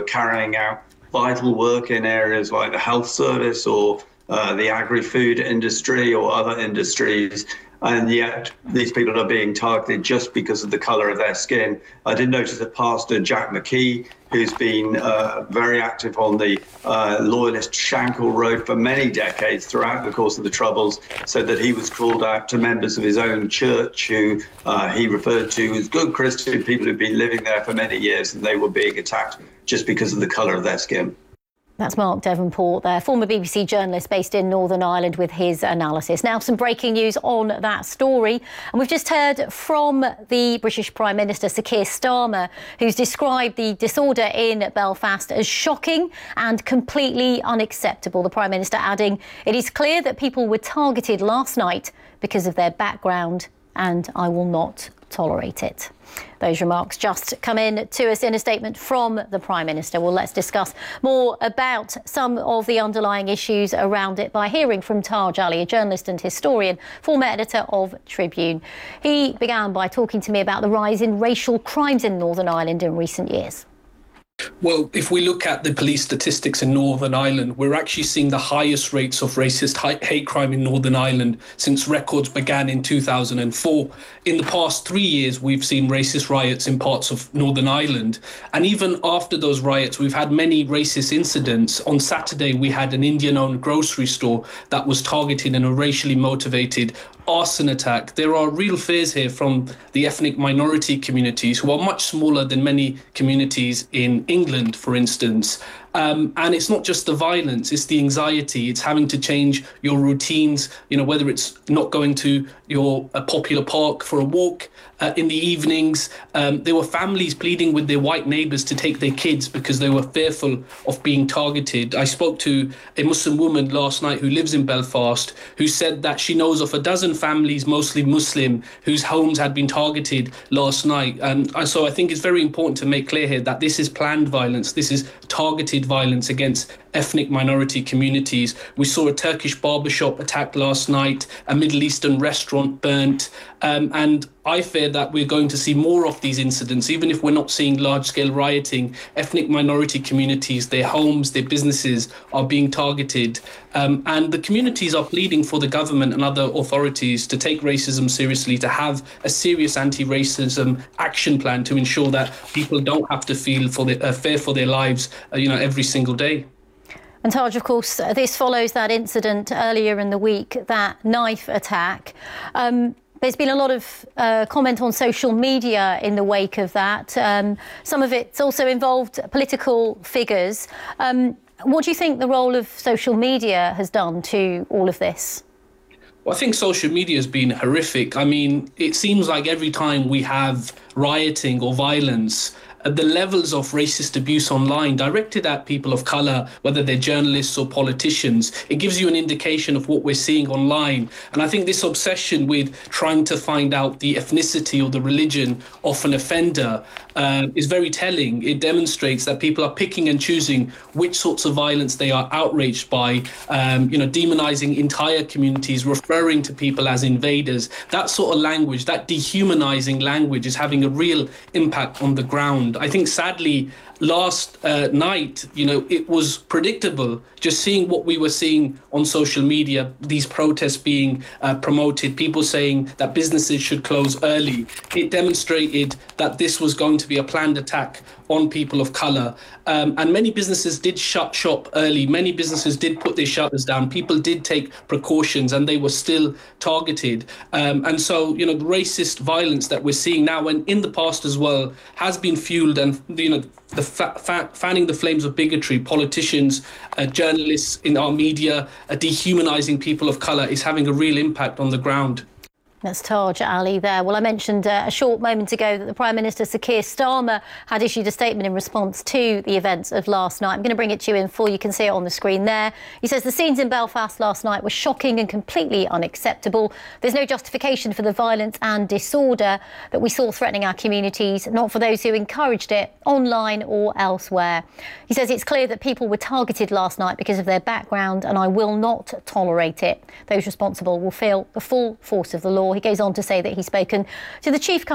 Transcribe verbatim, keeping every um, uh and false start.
carrying out vital work in areas like the health service or uh, the agri-food industry or other industries. And yet these people are being targeted just because of the color of their skin. I did notice that Pastor Jack McKee, who's been uh, very active on the uh, loyalist Shankill Road for many decades throughout the course of the Troubles, said that he was called out to members of his own church who uh, he referred to as good Christian people who've been living there for many years, and they were being attacked just because of the color of their skin. That's Mark Devonport there, former B B C journalist based in Northern Ireland, with his analysis. Now, some breaking news on that story. And we've just heard from the British Prime Minister, Sir Keir Starmer, who's described the disorder in Belfast as shocking and completely unacceptable. The Prime Minister adding, "It is clear that people were targeted last night because of their background, and I will not tolerate it." Those remarks just come in to us in a statement from the Prime Minister. Well, let's discuss more about some of the underlying issues around it by hearing from Taj Ali, a journalist and historian, former editor of Tribune. He began by talking to me about the rise in racial crimes in Northern Ireland in recent years. Well, if we look at the police statistics in Northern Ireland, we're actually seeing the highest rates of racist hate crime in Northern Ireland since records began in two thousand four. In the past three years, we've seen racist riots in parts of Northern Ireland. And even after those riots, we've had many racist incidents. On Saturday, we had an Indian-owned grocery store that was targeted in a racially motivated arson attack. There are real fears here from the ethnic minority communities, who are much smaller than many communities in England, for instance. Um, and it's not just the violence, it's the anxiety, it's having to change your routines, you know, whether it's not going to your a popular park for a walk uh, in the evenings. Um, there were families pleading with their white neighbours to take their kids because they were fearful of being targeted. I spoke to a Muslim woman last night who lives in Belfast, who said that she knows of a dozen families, mostly Muslim, whose homes had been targeted last night. And so I think it's very important to make clear here that this is planned violence, this is targeted violence against ethnic minority communities. We saw a Turkish barbershop attacked last night, a Middle Eastern restaurant burnt, um, and I fear that we're going to see more of these incidents. Even if we're not seeing large-scale rioting, ethnic minority communities, their homes, their businesses are being targeted, um, and the communities are pleading for the government and other authorities to take racism seriously, to have a serious anti-racism action plan to ensure that people don't have to feel for their, uh, fear for their lives, uh, you know, every single day. And Taj, of course, this follows that incident earlier in the week, that knife attack. Um, there's been a lot of uh, comment on social media in the wake of that. Um, some of it's also involved political figures. Um, what do you think the role of social media has done to all of this? Well, I think social media has been horrific. I mean, it seems like every time we have rioting or violence, the levels of racist abuse online directed at people of colour, whether they're journalists or politicians, it gives you an indication of what we're seeing online. And I think this obsession with trying to find out the ethnicity or the religion of an offender uh, is very telling. It demonstrates that people are picking and choosing which sorts of violence they are outraged by, um, you know, demonising entire communities, referring to people as invaders. That sort of language, that dehumanising language, is having a real impact on the ground. I think, sadly, last uh, night, you know, it was predictable, just seeing what we were seeing on social media, these protests being uh, promoted, people saying that businesses should close early. It demonstrated that this was going to be a planned attack on people of colour. Um, and many businesses did shut shop early. Many businesses did put their shutters down. People did take precautions, and they were still targeted. Um, and so, you know, the racist violence that we're seeing now, and in the past as well, has been fueled, and, you know, the fa fa fanning the flames of bigotry, politicians, uh, journalists in our media, uh, dehumanising people of colour is having a real impact on the ground. That's Taj Ali there. Well, I mentioned uh, a short moment ago that the Prime Minister, Sir Keir Starmer, had issued a statement in response to the events of last night. I'm going to bring it to you in full. You can see it on the screen there. He says the scenes in Belfast last night were shocking and completely unacceptable. There's no justification for the violence and disorder that we saw threatening our communities, not for those who encouraged it, online or elsewhere. He says it's clear that people were targeted last night because of their background, and I will not tolerate it. Those responsible will feel the full force of the law. He goes on to say that he's spoken to the Chief